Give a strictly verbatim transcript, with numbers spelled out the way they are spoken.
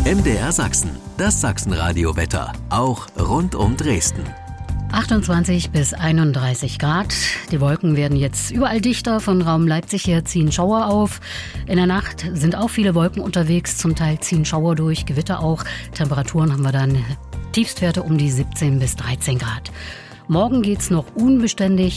M D R Sachsen, das Sachsenradio-Wetter, auch rund um Dresden. achtundzwanzig bis einunddreißig Grad. Die Wolken werden jetzt überall dichter. Von Raum Leipzig her ziehen Schauer auf. In der Nacht sind auch viele Wolken unterwegs. Zum Teil ziehen Schauer durch, Gewitter auch. Temperaturen haben wir dann Tiefstwerte um die siebzehn bis dreizehn Grad. Morgen geht's noch unbeständig.